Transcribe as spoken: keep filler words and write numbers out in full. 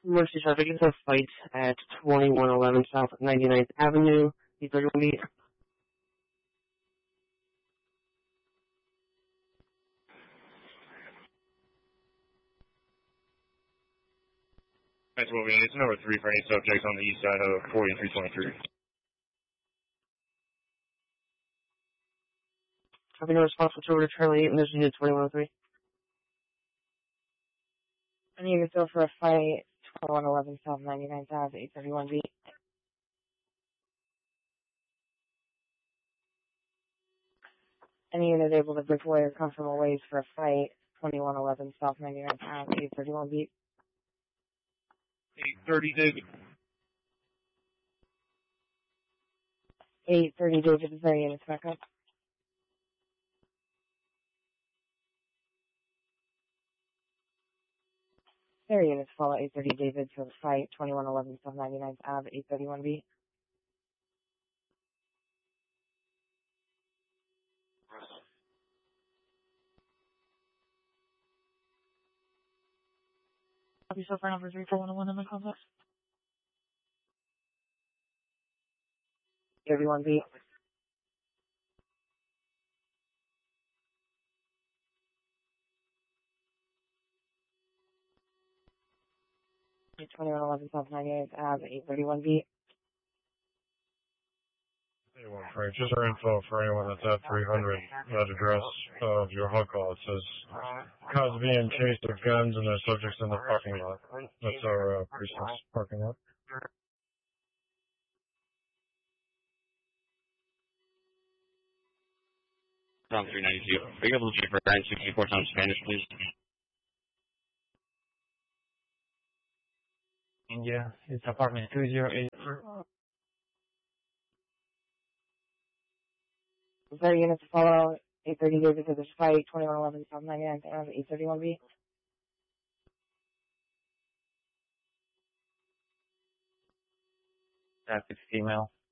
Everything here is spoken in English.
Mercy traffic is a fight at twenty-one eleven South ninety-ninth Avenue. eight thirty-one B. That's what we need. It's number three for any subjects on the east side of forty-three twenty-three. Having a responsible to order Charlie eight and there's unit twenty-one oh three. I need to go for a fight, twenty-one eleven South ninety-ninth Ave, eight thirty-one B. Any unit able to break away or come from a ways for a fight, twenty-one eleven South ninety-ninth Ave, eight thirty-one B. eight thirty, David. eight thirty, David, is there units back up? There are units follow eight thirty, David, for the fight, twenty-one eleven South ninety-ninth Ave, eight thirty-one B. Copy so far number three four one oh one in my complex. thirty-one B. twenty-one eleven South ninety-ninth Ave, eight thirty-one B. Hey, one Frank, just our info for anyone that's at three hundred, that address of your hug call. It says, cause being chased with guns and there's subjects in the parking lot. That's our uh, precinct's parking lot. Round three ninety-two. Are you able to check for nine sixty-four times Spanish, please? India, it's apartment two zero eight. Is there units to follow eight thirty, David, to this fight, twenty-one eleven South ninety-ninth Ave, eight thirty-one B? Traffic female.